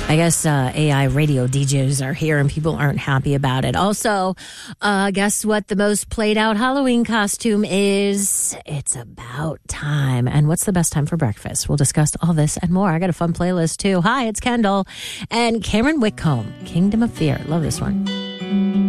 I guess AI radio DJs are here and people aren't happy about it. Also, guess what the most played out Halloween costume is? It's about time. And what's the best time for breakfast? We'll discuss all this and more. I got a fun playlist too. Hi, it's Kendall and Cameron Whitcomb, Kingdom of Fear. Love this one.